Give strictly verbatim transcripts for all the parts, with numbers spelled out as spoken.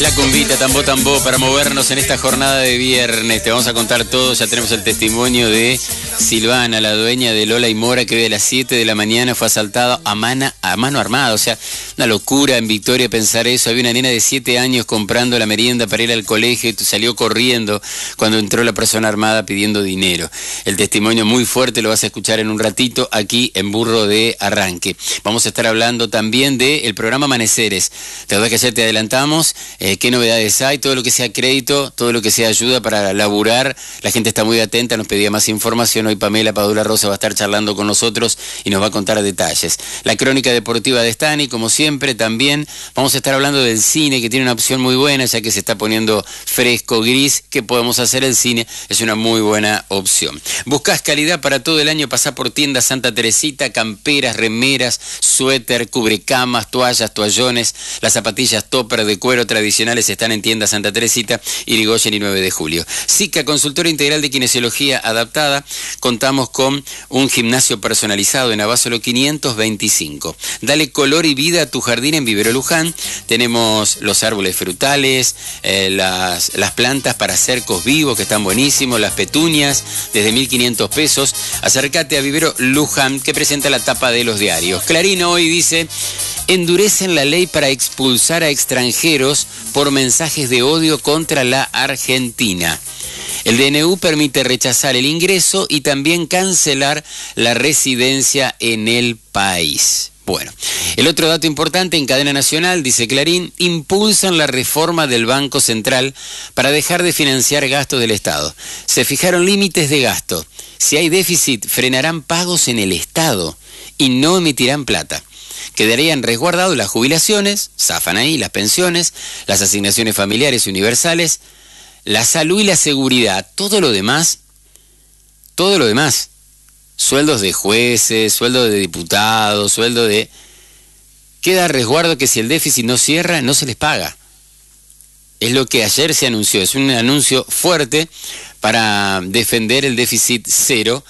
La cumbita, tambó, tambó, para movernos en esta jornada de viernes. Te vamos a contar todo, ya tenemos el testimonio de Silvana, la dueña de Lola y Mora, que hoy a las siete de la mañana fue asaltada a, mana, a mano armada. O sea, una locura en Victoria pensar eso. Había una nena de siete años comprando la merienda para ir al colegio y salió corriendo cuando entró la persona armada pidiendo dinero. El testimonio muy fuerte lo vas a escuchar en un ratito aquí en Burro de Arranque. Vamos a estar hablando también del programa Amaneceres. ¿Te acuerdas que ayer te adelantamos? Eh, ¿Qué novedades hay? Todo lo que sea crédito, todo lo que sea ayuda para laburar. La gente está muy atenta, nos pedía más información. Hoy Pamela Padula Rosa va a estar charlando con nosotros y nos va a contar detalles. La crónica deportiva de Stani, como siempre, también vamos a estar hablando del cine, que tiene una opción muy buena, ya que se está poniendo fresco, gris. ¿Qué podemos hacer? El cine es una muy buena opción. Buscás calidad para todo el año, pasá por tiendas Santa Teresita, camperas, remeras, suéter, cubrecamas, toallas, toallones, las zapatillas topper de cuero tradicionales están en tienda Santa Teresita, Irigoyen y nueve de julio. SICA, consultora integral de kinesiología adaptada. Contamos con un gimnasio personalizado en Abasolo quinientos veinticinco. Dale color y vida a tu jardín en Vivero Luján. Tenemos los árboles frutales, eh, las, las plantas para cercos vivos que están buenísimos, las petunias desde mil quinientos pesos. Acércate a Vivero Luján, que presenta la tapa de los diarios. Clarín hoy dice: endurecen la ley para expulsar a extranjeros por mensajes de odio contra la Argentina. El D N U permite rechazar el ingreso y también cancelar la residencia en el país. Bueno, el otro dato importante en cadena nacional, dice Clarín: impulsan la reforma del Banco Central para dejar de financiar gastos del Estado. Se fijaron límites de gasto. Si hay déficit, frenarán pagos en el Estado y no emitirán plata. Quedarían resguardados las jubilaciones, zafan ahí, las pensiones, las asignaciones familiares y universales, la salud y la seguridad. Todo lo demás, todo lo demás, sueldos de jueces, sueldos de diputados, sueldo de... Queda resguardo que si el déficit no cierra, no se les paga. Es lo que ayer se anunció, es un anuncio fuerte para defender el déficit cero.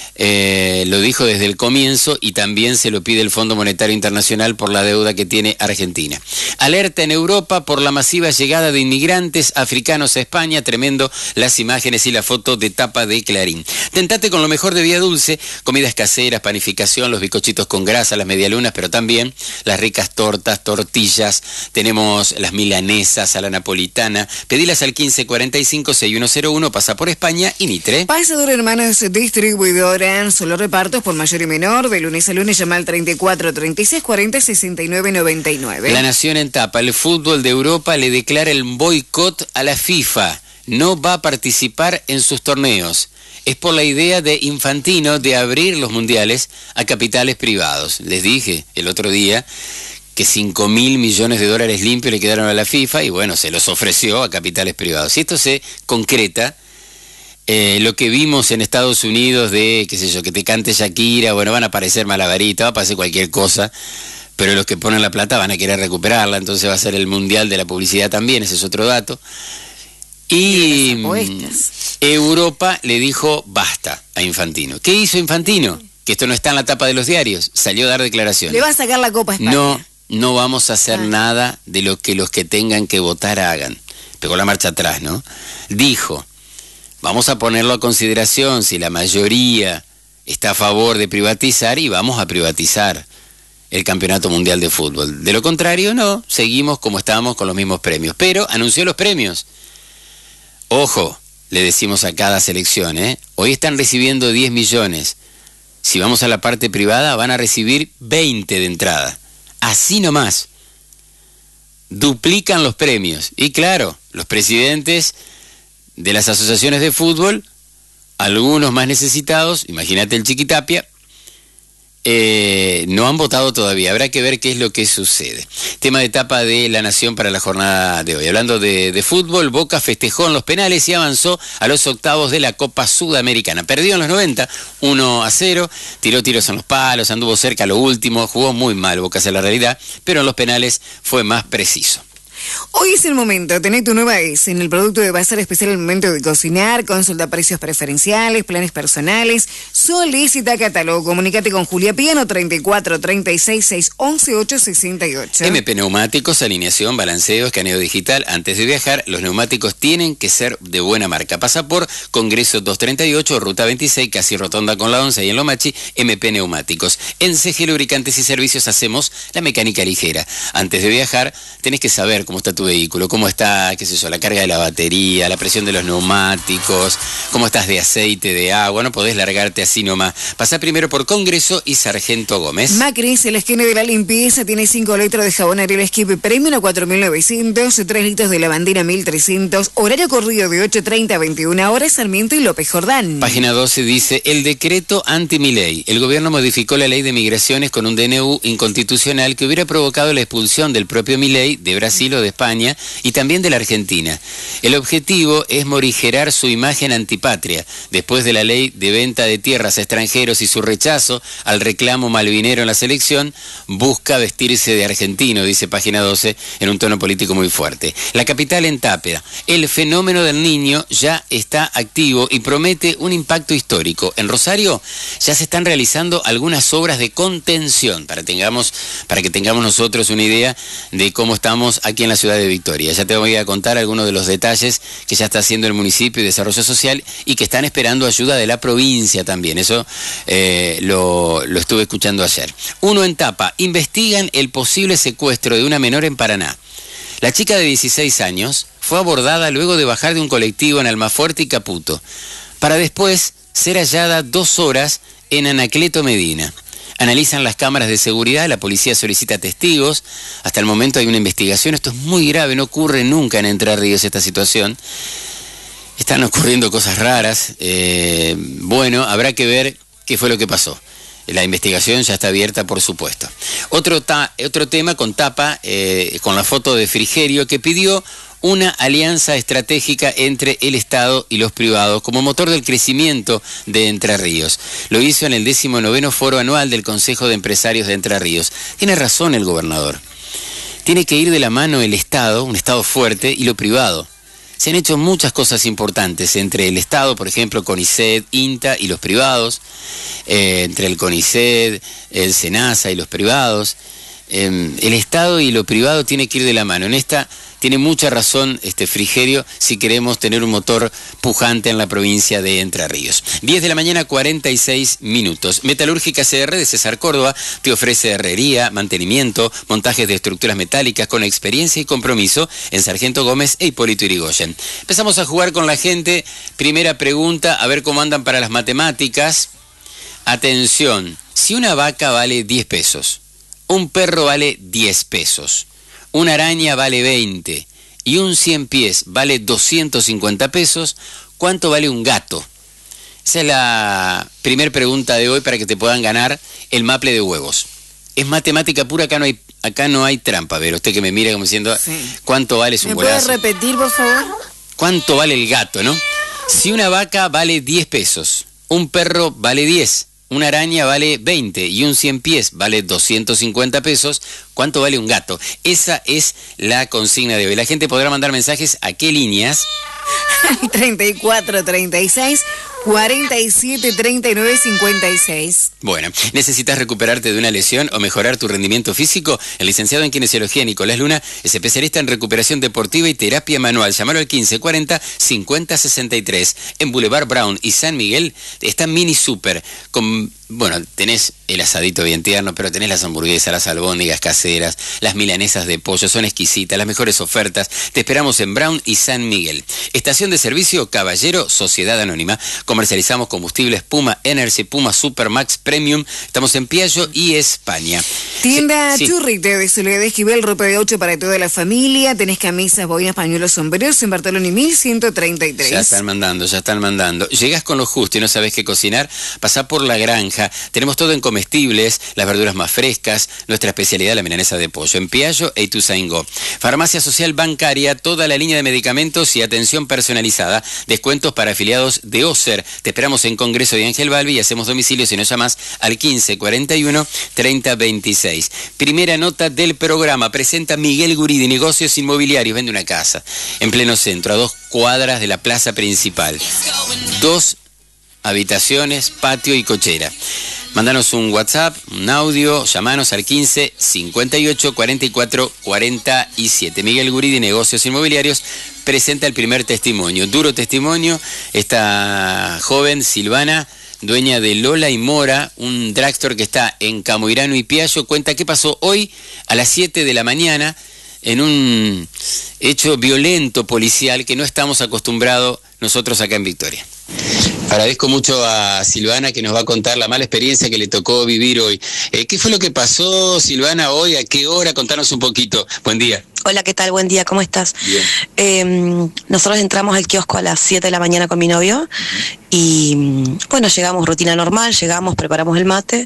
Eh, lo dijo desde el comienzo y también se lo pide el Fondo Monetario Internacional por la deuda que tiene Argentina. Alerta en Europa por la masiva llegada de inmigrantes africanos a España. Tremendo las imágenes y la foto de tapa de Clarín. Tentate con lo mejor de Vía Dulce, comidas caseras, panificación, los bizcochitos con grasa, las medialunas, pero también las ricas tortas, tortillas. Tenemos las milanesas a la napolitana. Pedilas al quince cuarenta y cinco sesenta y uno cero uno, pasa por España y Nitre. Pasador Hermanos Distribuidora. Solo repartos por mayor y menor. De lunes a lunes llama al treinta y cuatro, treinta y seis, cuarenta, sesenta y nueve, noventa y nueve. La Nación en tapa. El fútbol de Europa le declara el boicot a la FIFA. No va a participar en sus torneos. Es por la idea de Infantino de abrir los mundiales a capitales privados. Les dije el otro día que cinco mil millones de dólares limpios le quedaron a la FIFA y bueno, se los ofreció a capitales privados. Si esto se concreta, Eh, lo que vimos en Estados Unidos de, qué sé yo, que te cante Shakira, bueno, van a aparecer malavaritas, va a pasar cualquier cosa, pero los que ponen la plata van a querer recuperarla, entonces va a ser el mundial de la publicidad también, ese es otro dato. Y Europa le dijo basta a Infantino. ¿Qué hizo Infantino? Que esto no está en la tapa de los diarios, salió a dar declaraciones. Le va a sacar la Copa a España. No, no vamos a hacer ah. nada de lo que los que tengan que votar hagan. Pegó la marcha atrás, ¿no? Dijo: vamos a ponerlo a consideración si la mayoría está a favor de privatizar y vamos a privatizar el Campeonato Mundial de Fútbol. De lo contrario, no, seguimos como estábamos con los mismos premios. Pero anunció los premios. Ojo, le decimos a cada selección, ¿eh? Hoy están recibiendo diez millones. Si vamos a la parte privada, van a recibir veinte de entrada. Así nomás. Duplican los premios. Y claro, los presidentes de las asociaciones de fútbol, algunos más necesitados, imagínate el Chiquitapia, eh, no han votado todavía. Habrá que ver qué es lo que sucede. Tema de etapa de La Nación para la jornada de hoy. Hablando de, de fútbol, Boca festejó en los penales y avanzó a los octavos de la Copa Sudamericana. Perdió en los noventa, uno a cero, tiró tiros en los palos, anduvo cerca a lo último, jugó muy mal Boca, hacia la realidad, pero en los penales fue más preciso. Hoy es el momento, tenés tu nueva E S en el producto de Bazar Especial al momento de cocinar, consulta precios preferenciales, planes personales, solicita catálogo, comunícate con Julia Piano treinta y cuatro, treinta y seis, seiscientos once, ochocientos sesenta y ocho. M P Neumáticos, alineación, balanceo, escaneo digital. Antes de viajar, los neumáticos tienen que ser de buena marca. Pasa por Congreso doscientos treinta y ocho, Ruta veintiséis, casi rotonda con la once y en Lomachi, M P Neumáticos. En C G Lubricantes y Servicios hacemos la mecánica ligera. Antes de viajar, tenés que saber cómo está tu vehículo, cómo está, qué sé yo, la carga de la batería, la presión de los neumáticos, cómo estás de aceite, de agua. No podés largarte así nomás. Pasá primero por Congreso y Sargento Gómez. Macris, el esquema de la limpieza, tiene cinco litros de jabón Ariel Skip Premium a cuatro mil novecientos, tres litros de lavandina mil trescientos, horario corrido de ocho treinta a veintiuna horas, Sarmiento y López Jordán. Página doce dice, el decreto anti-Milei. El gobierno modificó la ley de migraciones con un D N U inconstitucional que hubiera provocado la expulsión del propio Milei de Brasil o de España y también de la Argentina. El objetivo es morigerar su imagen antipatria, después de la ley de venta de tierras a extranjeros y su rechazo al reclamo malvinero en la selección, busca vestirse de argentino, dice Página doce, en un tono político muy fuerte. La capital en Tápera. El fenómeno del Niño ya está activo y promete un impacto histórico. En Rosario ya se están realizando algunas obras de contención para, tengamos, para que tengamos nosotros una idea de cómo estamos aquí en la ciudad de Victoria. Ya te voy a contar algunos de los detalles que ya está haciendo el municipio y Desarrollo Social y que están esperando ayuda de la provincia también. Eso eh, lo, lo estuve escuchando ayer. Uno en Tapa. Investigan el posible secuestro de una menor en Paraná. La chica de dieciséis años fue abordada luego de bajar de un colectivo en Almafuerte y Caputo, para después ser hallada dos horas en Anacleto, Medina. Analizan las cámaras de seguridad, la policía solicita testigos. Hasta el momento hay una investigación. Esto es muy grave, no ocurre nunca en Entre Ríos esta situación. Están ocurriendo cosas raras. Eh, bueno, habrá que ver qué fue lo que pasó. La investigación ya está abierta, por supuesto. Otro, ta, otro tema con Tapa, eh, con la foto de Frigerio, que pidió una alianza estratégica entre el Estado y los privados como motor del crecimiento de Entre Ríos. Lo hizo en el décimo noveno foro anual del Consejo de Empresarios de Entre Ríos. Tiene razón el gobernador. Tiene que ir de la mano el Estado, un Estado fuerte, y lo privado. Se han hecho muchas cosas importantes entre el Estado, por ejemplo, CONICET, INTA y los privados, eh, entre el CONICET, el SENASA y los privados. Eh, el Estado y lo privado tiene que ir de la mano. En esta tiene mucha razón este Frigerio si queremos tener un motor pujante en la provincia de Entre Ríos. diez de la mañana, cuarenta y seis minutos. Metalúrgica C R de César Córdoba te ofrece herrería, mantenimiento, montajes de estructuras metálicas con experiencia y compromiso en Sargento Gómez e Hipólito Yrigoyen. Empezamos a jugar con la gente. Primera pregunta, a ver cómo andan para las matemáticas. Atención, si una vaca vale diez pesos, un perro vale diez pesos, una araña vale veinte y un cien pies vale doscientos cincuenta pesos, ¿cuánto vale un gato? Esa es la primera pregunta de hoy para que te puedan ganar el maple de huevos. Es matemática pura, acá no hay, acá no hay trampa. A ver, usted que me mira como diciendo, sí. ¿Cuánto vale es un golazo? ¿Me puede repetir, por favor? ¿Cuánto vale el gato, no? Si una vaca vale diez pesos, un perro vale diez, una araña vale veinte y un cien pies vale doscientos cincuenta pesos, ¿cuánto vale un gato? Esa es la consigna de hoy. La gente podrá mandar mensajes a qué líneas. treinta y cuatro, treinta y seis, cuarenta y siete, treinta y nueve, cincuenta y seis. Bueno, ¿necesitas recuperarte de una lesión o mejorar tu rendimiento físico? El licenciado en Kinesiología Nicolás Luna es especialista en recuperación deportiva y terapia manual. Llámalo al quince cuarenta, cincuenta sesenta y tres. En Boulevard Brown y San Miguel está Mini Super. Con, bueno, tenés el asadito bien tierno, pero tenés las hamburguesas, las albóndigas caseras, las milanesas de pollo, son exquisitas, las mejores ofertas. Te esperamos en Brown y San Miguel. Estación de servicio Caballero Sociedad Anónima. Comercializamos combustibles Puma Energy, Puma Supermax Premium. Estamos en Piaggio y España. Tienda sí, Churrite de Soledad de Esquivel, ropa de ocho para toda la familia. Tenés camisas, boinas, pañuelos, sombreros en Bartoloni mil ciento treinta y tres. Ya están mandando, ya están mandando. Llegás con lo justo y no sabés qué cocinar, pasá por La Granja. Tenemos todo en comestibles, las verduras más frescas, nuestra especialidad, la milanesa de pollo en Piaggio e Ituzaingó. Farmacia Social Bancaria, toda la línea de medicamentos y atención personalizada. Descuentos para afiliados de OSER. Vender. Te esperamos en Congreso de Ángel Balbi y hacemos domicilio si nos llamas al quince cuarenta y uno treinta veintiséis. Primera nota del programa. Presenta Miguel Guridi, negocios inmobiliarios. Vende una casa en pleno centro, a dos cuadras de la plaza principal. Dos habitaciones, patio y cochera. Mándanos un WhatsApp, un audio, llamanos al quince cincuenta y ocho cuarenta y cuatro cuarenta y siete. Miguel Guridi, negocios inmobiliarios, presenta el primer testimonio. Duro testimonio, esta joven Silvana, dueña de Lola y Mora, un drugstore que está en Camoirano y Piaggio, cuenta qué pasó hoy a las siete de la mañana en un hecho violento policial que no estamos acostumbrados nosotros acá en Victoria. Agradezco mucho a Silvana que nos va a contar la mala experiencia que le tocó vivir hoy. Eh, ¿Qué fue lo que pasó, Silvana, hoy? ¿A qué hora? Contanos un poquito. Buen día. Hola, ¿qué tal? Buen día, ¿cómo estás? Bien. Eh, nosotros entramos al kiosco a las siete de la mañana con mi novio. Uh-huh. Y bueno, llegamos, rutina normal, llegamos, preparamos el mate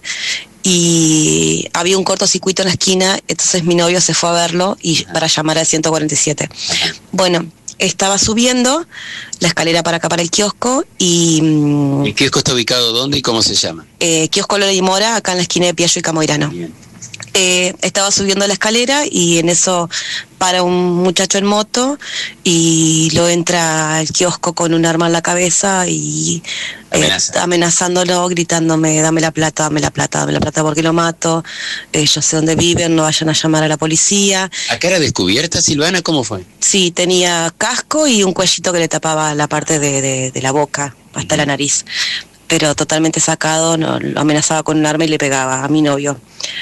y había un cortocircuito en la esquina, entonces mi novio se fue a verlo y para llamar al ciento cuarenta y siete. Uh-huh. Bueno, estaba subiendo la escalera para acá, para el kiosco, y... ¿El kiosco está ubicado dónde y cómo se llama? Eh, kiosco Lola y Mora, acá en la esquina de Piaggio y Camoirano. Bien. Eh, estaba subiendo la escalera y en eso para un muchacho en moto y lo entra al kiosco con un arma en la cabeza y eh, amenazándolo, gritándome, dame la plata, dame la plata, dame la plata porque lo mato, eh, yo sé dónde viven, no vayan a llamar a la policía. ¿A cara descubierta, Silvana? ¿Cómo fue? Sí, tenía casco y un cuellito que le tapaba la parte de, de, de la boca hasta uh-huh. la nariz, pero totalmente sacado, no, lo amenazaba con un arma y le pegaba a mi novio.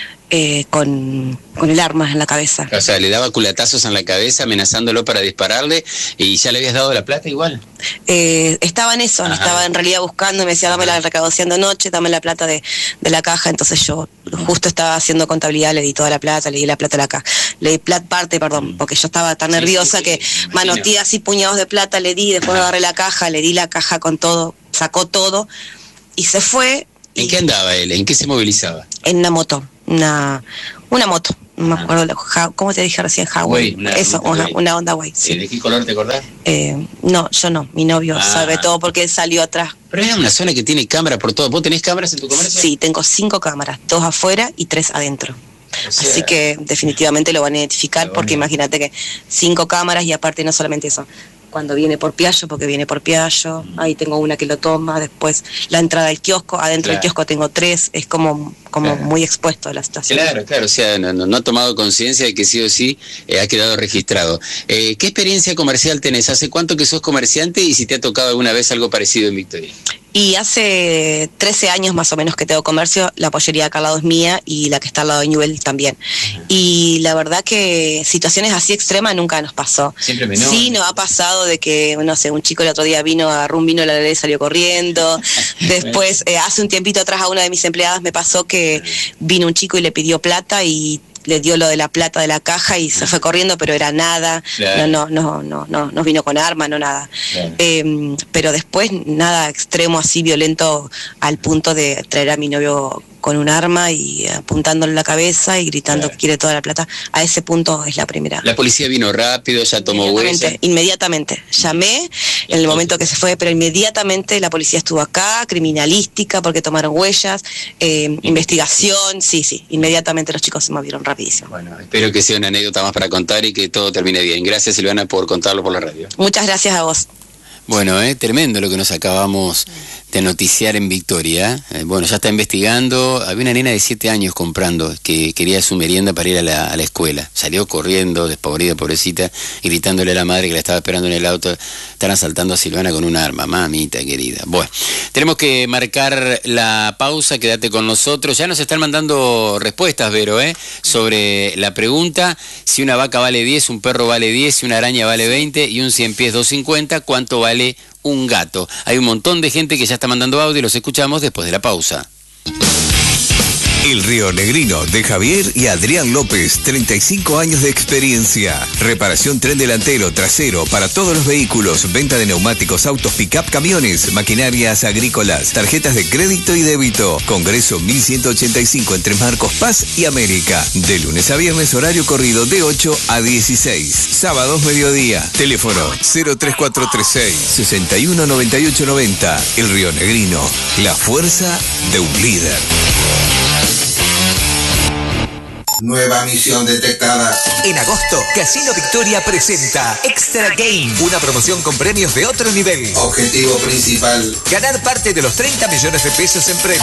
Eh, con, con el arma en la cabeza. O sea, le daba culatazos en la cabeza amenazándolo para dispararle y ya le habías dado la plata igual. Eh, estaba en eso, Ajá. estaba en realidad buscando, me decía dame Ajá. la recaudación de noche, dame la plata de, de la caja, entonces yo justo estaba haciendo contabilidad, le di toda la plata, le di la plata a la caja, le di plata parte, perdón, porque yo estaba tan sí, nerviosa sí, sí, que sí, manoteé así puñados de plata, le di, después Ajá. agarré la caja, le di la caja con todo, sacó todo y se fue. ¿En y... qué andaba él? ¿En qué se movilizaba? En una moto. Una, una moto, no me acuerdo, ¿cómo te dije recién? Huawei, una, eso, una, una Honda Way. Sí. ¿De qué color te acordás? Eh, no, yo no, mi novio ah. sabe todo porque él salió atrás. Pero es una zona que tiene cámara por todo. ¿Vos tenés cámaras en tu comercio? Sí, tengo cinco cámaras, dos afuera y tres adentro. O sea, así que definitivamente lo van a identificar bueno. porque imagínate que cinco cámaras y aparte no solamente eso. Cuando viene por Piaggio, porque viene por Piaggio, ahí tengo una que lo toma, después la entrada del kiosco, adentro claro. del kiosco tengo tres, es como, como claro. muy expuesto a la situación. Claro, claro, o sea, no, no, no ha tomado conciencia de que sí o sí eh, ha quedado registrado. Eh, ¿Qué experiencia comercial tenés? ¿Hace cuánto que sos comerciante y si te ha tocado alguna vez algo parecido en Victoria? Y hace trece años más o menos que tengo comercio, la pollería acá al lado es mía y la que está al lado de Newell también. Ajá. Y la verdad que situaciones así extremas nunca nos pasó. Siempre menor. Sí, nos ha pasado de que, no sé, un chico el otro día vino, agarró un vino, la ley salió corriendo. Después, eh, hace un tiempito atrás a una de mis empleadas me pasó que vino un chico y le pidió plata y le dio lo de la plata de la caja y se fue corriendo, pero era nada, claro. no, no, no, no, no vino con arma, no nada. Claro. Eh, pero después nada extremo así violento al punto de traer a mi novio con un arma y apuntándole la cabeza y gritando claro. que quiere toda la plata. A ese punto es la primera. La policía vino rápido, ya tomó huellas. Inmediatamente, llamé en el momento que se fue, pero inmediatamente la policía estuvo acá, criminalística, porque tomaron huellas, eh, investigación, sí, sí, inmediatamente los chicos se movieron rapidísimo. Bueno, espero que sea una anécdota más para contar y que todo termine bien. Gracias, Silvana, por contarlo por la radio. Muchas gracias a vos. Bueno, eh, tremendo lo que nos acabamos de noticiar en Victoria. Eh, bueno, ya está investigando. Había una nena de siete años comprando que quería su merienda para ir a la, a la escuela. Salió corriendo, despavorida, pobrecita, gritándole a la madre que la estaba esperando en el auto. Están asaltando a Silvana con un arma, mamita querida. Bueno, tenemos que marcar la pausa, quédate con nosotros. Ya nos están mandando respuestas, Vero, eh, sobre la pregunta: si una vaca vale diez, un perro vale diez, si una araña vale veinte y un cien pies dos cincuenta, ¿cuánto vale un gato? Hay un montón de gente que ya está mandando audio y los escuchamos después de la pausa. El Río Negrino de Javier y Adrián López, treinta y cinco años de experiencia. Reparación tren delantero, trasero para todos los vehículos, venta de neumáticos, autos, pick-up, camiones, maquinarias agrícolas, tarjetas de crédito y débito. Congreso mil ciento ochenta y cinco entre Marcos Paz y América. De lunes a viernes, horario corrido de ocho a dieciséis. Sábados mediodía. Teléfono cero tres cuatro tres seis, seis uno nueve ocho nueve cero. El Río Negrino, la fuerza de un líder. Nueva misión detectada. En agosto, Casino Victoria presenta Extra Game, una promoción con premios de otro nivel. Objetivo principal: ganar parte de los treinta millones de pesos en premios.